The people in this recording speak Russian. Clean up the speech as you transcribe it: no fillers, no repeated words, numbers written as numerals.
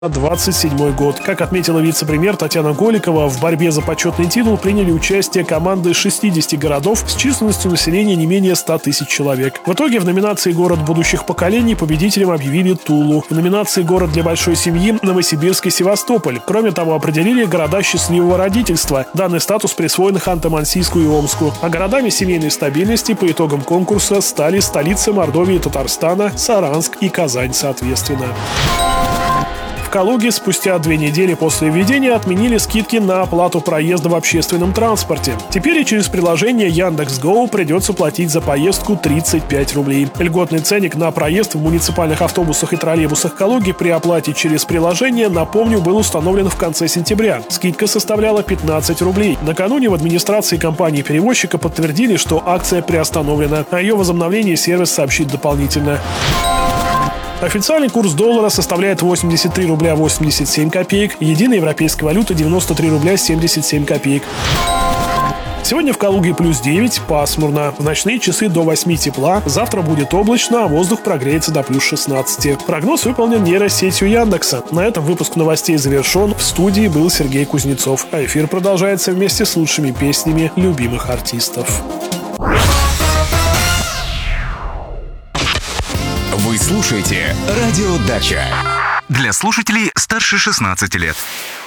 27 год. Как отметила вице-премьер Татьяна Голикова, в борьбе за почетный титул приняли участие команды 60 городов с численностью населения не менее 100 тысяч человек. В итоге в номинации «Город будущих поколений» победителем объявили Тулу. В номинации «Город для большой семьи» — Новосибирск и Севастополь. Кроме того, определили города счастливого родительства. Данный статус присвоен Ханты-Мансийску и Омску. А городами семейной стабильности по итогам конкурса стали столицы Мордовии и Татарстана, Саранск и Казань соответственно. В Калуге спустя 2 недели после введения отменили скидки на оплату проезда в общественном транспорте. Теперь и через приложение Яндекс.Гоу придется платить за поездку 35 рублей. Льготный ценник на проезд в муниципальных автобусах и троллейбусах Калуги при оплате через приложение, напомню, был установлен в конце сентября. Скидка составляла 15 рублей. Накануне в администрации компании-перевозчика подтвердили, что акция приостановлена. О ее возобновлении сервис сообщит дополнительно. Официальный курс доллара составляет 83 рубля 87 копеек, единая европейская валюта 93 рубля 77 копеек. Сегодня в Калуге плюс 9, пасмурно. В ночные часы до 8 тепла, завтра будет облачно, а воздух прогреется до плюс 16. Прогноз выполнен нейросетью Яндекса. На этом выпуск новостей завершен. В студии был Сергей Кузнецов. А эфир продолжается вместе с лучшими песнями любимых артистов. Вы слушаете «Радио Дача». Для слушателей старше 16 лет.